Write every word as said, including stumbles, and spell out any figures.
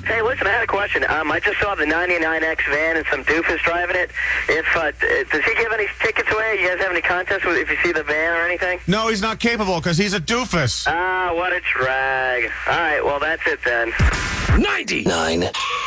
Hey, listen, I had a question. Um, I just saw the ninety-nine X van and some doofus driving it. If uh, does he give any tickets away? You guys have any contests with if you see the van or anything? No, he's not capable because he's a doofus. Ah, what a drag. All right, well, that's it then. ninety-nine